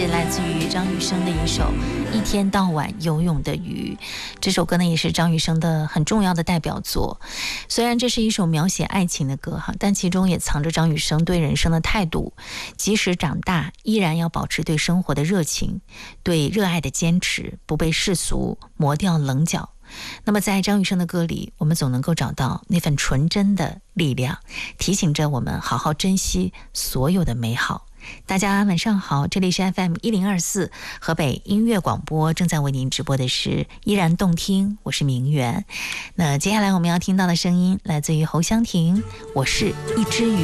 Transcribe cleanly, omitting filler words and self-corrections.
是来自于张雨生的一首《一天到晚游泳的鱼》。这首歌呢，也是张雨生的很重要的代表作。虽然这是一首描写爱情的歌哈，但其中也藏着张雨生对人生的态度。即使长大，依然要保持对生活的热情，对热爱的坚持，不被世俗磨掉棱角。那么在张雨生的歌里，我们总能够找到那份纯真的力量，提醒着我们好好珍惜所有的美好。大家晚上好，这里是 FM1024 河北音乐广播，正在为您直播的是依然动听，我是明媛。那接下来我们要听到的声音来自于侯湘婷，我是一只鱼。